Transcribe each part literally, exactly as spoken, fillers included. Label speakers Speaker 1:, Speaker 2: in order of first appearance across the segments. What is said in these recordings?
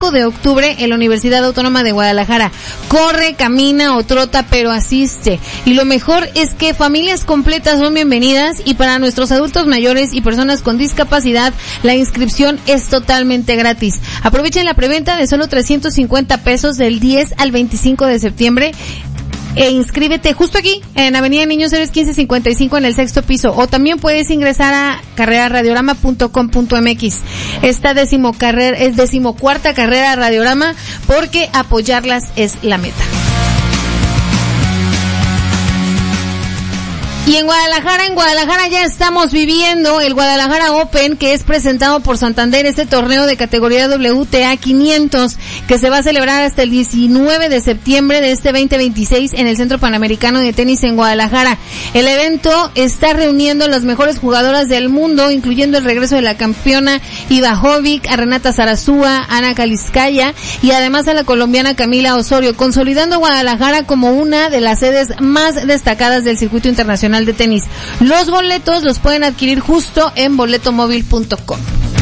Speaker 1: cinco de octubre en la Universidad Autónoma de Guadalajara. Corre, camina o trota, pero asiste. Y lo mejor es que familias completas son bienvenidas, y para nuestros adultos mayores y personas con discapacidad, la inscripción es totalmente gratis. Aprovechen la preventa de solo trescientos cincuenta pesos del diez al veinticinco de septiembre. E inscríbete justo aquí, en Avenida Niños Héroes quince cincuenta y cinco, en el sexto piso. O también puedes ingresar a carrera radiorama punto com punto m x. Esta décimo carrera, es decimocuarta carrera Radiorama, porque apoyarlas es la meta. Y en Guadalajara, en Guadalajara ya estamos viviendo el Guadalajara Open, que es presentado por Santander, este torneo de categoría W T A quinientos, que se va a celebrar hasta el diecinueve de septiembre de este veinte veintiséis en el Centro Panamericano de Tenis en Guadalajara. El evento está reuniendo las mejores jugadoras del mundo, incluyendo el regreso de la campeona Iva Jovic, a Renata Zarazúa, Ana Kaliskaya y además a la colombiana Camila Osorio, consolidando a Guadalajara como una de las sedes más destacadas del circuito internacional de tenis. Los boletos los pueden adquirir justo en boleto móvil punto com.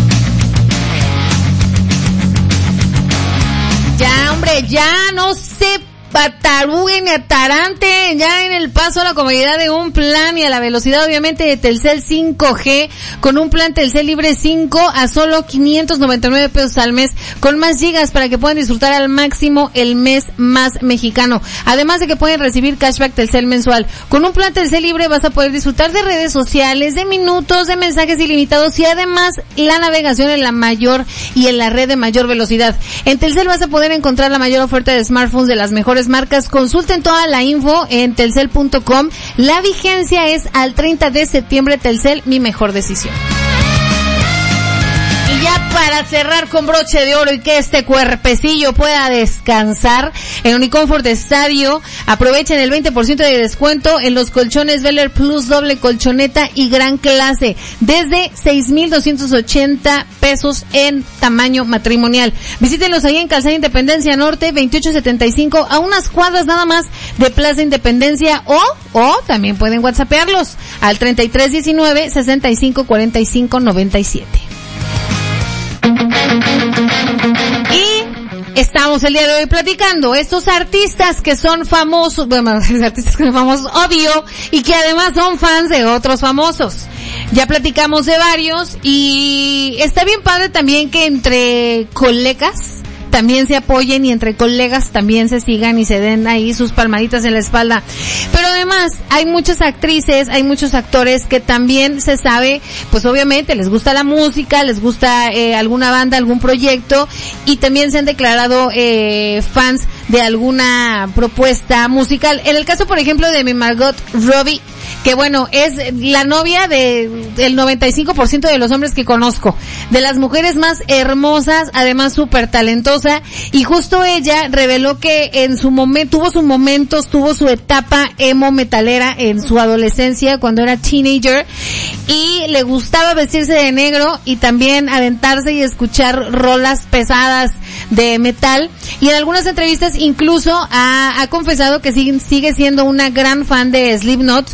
Speaker 1: Ya, hombre, ya no se pataruguen y atarante ya en el paso a la comodidad de un plan y a la velocidad obviamente de Telcel cinco G, con un plan Telcel Libre cinco a solo quinientos noventa y nueve pesos al mes, con más gigas para que puedan disfrutar al máximo el mes más mexicano, además de que pueden recibir cashback Telcel mensual. Con un plan Telcel Libre vas a poder disfrutar de redes sociales, de minutos, de mensajes ilimitados y además la navegación en la mayor y en la red de mayor velocidad. En Telcel vas a poder encontrar la mayor oferta de smartphones de las mejores marcas. Consulten toda la info en telcel punto com. La vigencia es al treinta de septiembre. Telcel, mi mejor decisión. Y ya para cerrar con broche de oro y que este cuerpecillo pueda descansar, en Unicomfort Estadio aprovechen el veinte por ciento de descuento en los colchones Veller Plus doble colchoneta y gran clase, desde seis mil doscientos ochenta pesos en tamaño matrimonial. Visítenlos ahí en Calzada Independencia Norte veintiocho setenta y cinco, a unas cuadras nada más de Plaza Independencia, o o también pueden whatsappearlos al treinta y tres diecinueve sesenta y cinco cuarenta y cinco noventa y siete. Y estamos el día de hoy platicando estos artistas que son famosos, bueno, artistas que son famosos, obvio, y que además son fans de otros famosos. Ya platicamos de varios y está bien padre también que entre colegas también se apoyen y entre colegas también se sigan y se den ahí sus palmaditas en la espalda. Pero además hay muchas actrices, hay muchos actores que también se sabe, pues obviamente les gusta la música, les gusta eh, alguna banda, algún proyecto, y también se han declarado eh, fans de alguna propuesta musical. En el caso, por ejemplo, de mi Margot Robbie, que bueno, es la novia de el noventa y cinco por ciento de los hombres que conozco, de las mujeres más hermosas, además súper talentosa, y justo ella reveló que en su momento, tuvo sus momentos, tuvo su etapa emo metalera en su adolescencia, cuando era teenager, y le gustaba vestirse de negro y también aventarse y escuchar rolas pesadas de metal, y en algunas entrevistas incluso ha, ha confesado que sigue, sigue siendo una gran fan de Slipknot,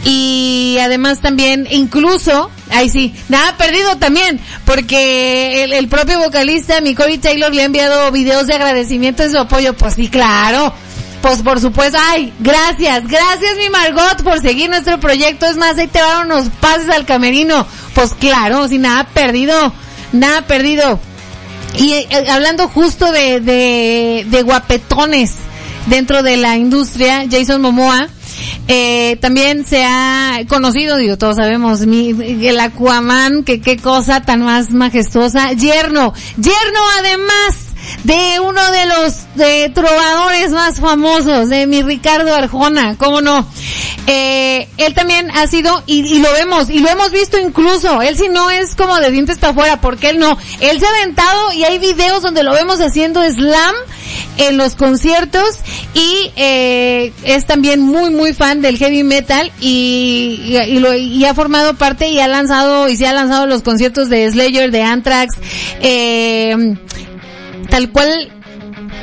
Speaker 1: y además también incluso, ay sí, nada perdido también, porque el, el propio vocalista, mi Corey Taylor, le ha enviado videos de agradecimiento de su apoyo. Pues sí, claro, pues por supuesto, ay, gracias, gracias mi Margot por seguir nuestro proyecto, es más, ahí te van unos pases al camerino. Pues claro, sin nada perdido, nada perdido. Y eh, hablando justo de, de, de guapetones dentro de la industria, Jason Momoa, eh, también se ha conocido, digo, todos sabemos, mi, el Aquaman, que qué cosa tan más majestuosa, yerno, yerno además de uno de los de trovadores más famosos, de mi Ricardo Arjona, cómo no. Eh, él también ha sido, y, y lo vemos, y lo hemos visto incluso, él sí no es como de dientes para afuera, porque él no, él se ha aventado y hay videos donde lo vemos haciendo slam en los conciertos, y eh, es también muy muy fan del heavy metal, y, y, y, lo, y ha formado parte y ha lanzado, y se ha lanzado los conciertos de Slayer, de Anthrax, eh, tal cual.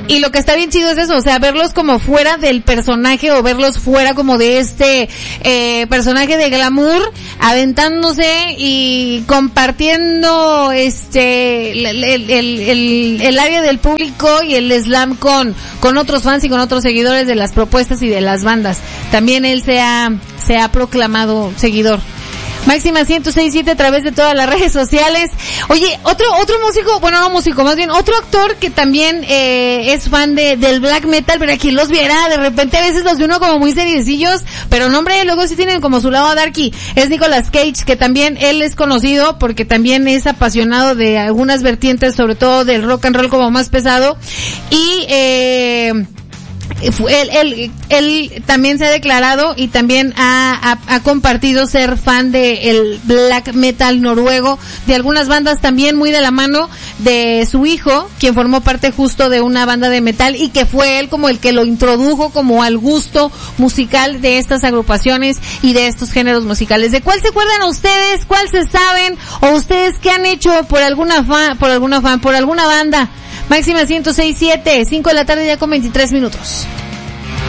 Speaker 1: Y lo que está bien chido es eso, o sea, verlos como fuera del personaje o verlos fuera como de este eh, personaje de glamour, aventándose y compartiendo este el, el, el, el, el área del público y el slam con, con otros fans y con otros seguidores de las propuestas y de las bandas. También él se ha, se ha proclamado seguidor. Máxima ciento seis punto siete a través de todas las redes sociales. Oye, otro otro músico, bueno, no músico, más bien otro actor que también eh, es fan de del black metal, pero aquí los viera, de repente a veces los ve uno como muy seriecillos, pero no, hombre, luego sí tienen como su lado darky. Es Nicolas Cage, que también él es conocido porque también es apasionado de algunas vertientes, sobre todo del rock and roll como más pesado. Y eh Él, él, él también se ha declarado y también ha, ha, ha compartido ser fan de el black metal noruego, de algunas bandas también muy de la mano de su hijo, quien formó parte justo de una banda de metal y que fue él como el que lo introdujo como al gusto musical de estas agrupaciones y de estos géneros musicales. ¿De cuál se acuerdan ustedes? ¿Cuál se saben? ¿O ustedes qué han hecho por alguna fan, por alguna fan, por alguna banda? Máxima ciento seis punto siete, cinco de la tarde ya con veintitrés minutos.